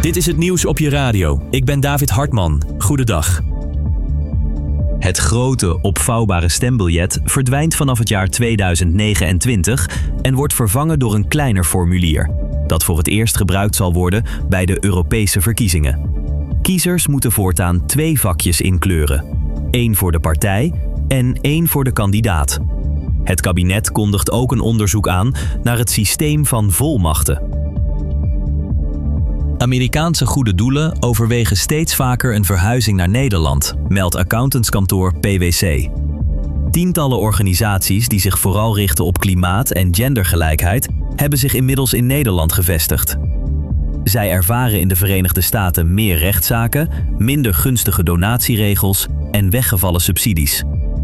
Dit is het nieuws op je radio. Ik ben David Hartman. Goedendag. Het grote, opvouwbare stembiljet verdwijnt vanaf het jaar 2029 en wordt vervangen door een kleiner formulier, dat voor het eerst gebruikt zal worden bij de Europese verkiezingen. Kiezers moeten voortaan 2 vakjes inkleuren. 1 voor de partij en 1 voor de kandidaat. Het kabinet kondigt ook een onderzoek aan naar het systeem van volmachten. Amerikaanse goede doelen overwegen steeds vaker een verhuizing naar Nederland, meldt accountantskantoor PwC. Tientallen organisaties die zich vooral richten op klimaat en gendergelijkheid hebben zich inmiddels in Nederland gevestigd. Zij ervaren in de Verenigde Staten meer rechtszaken, minder gunstige donatieregels en weggevallen subsidies.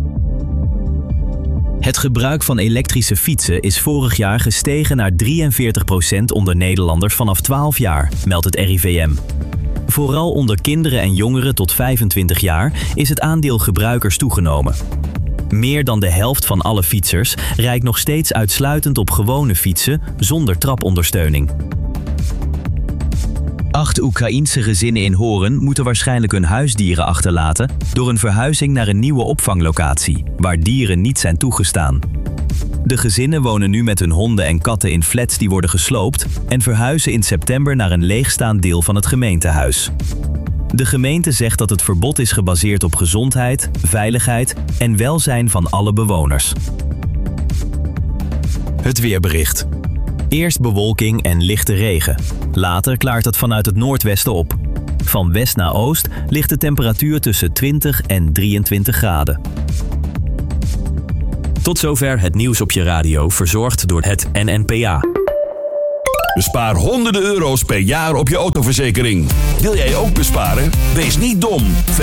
Het gebruik van elektrische fietsen is vorig jaar gestegen naar 43% onder Nederlanders vanaf 12 jaar, meldt het RIVM. Vooral onder kinderen en jongeren tot 25 jaar is het aandeel gebruikers toegenomen. Meer dan de helft van alle fietsers rijdt nog steeds uitsluitend op gewone fietsen zonder trapondersteuning. 8 Oekraïense gezinnen in Horen moeten waarschijnlijk hun huisdieren achterlaten door een verhuizing naar een nieuwe opvanglocatie, waar dieren niet zijn toegestaan. De gezinnen wonen nu met hun honden en katten in flats die worden gesloopt en verhuizen in september naar een leegstaand deel van het gemeentehuis. De gemeente zegt dat het verbod is gebaseerd op gezondheid, veiligheid en welzijn van alle bewoners. Het weerbericht. Eerst bewolking en lichte regen. Later klaart het vanuit het noordwesten op. Van west naar oost ligt de temperatuur tussen 20 en 23 graden. Tot zover het nieuws op je radio, verzorgd door het NNPA. Bespaar honderden euro's per jaar op je autoverzekering. Wil jij ook besparen? Wees niet dom.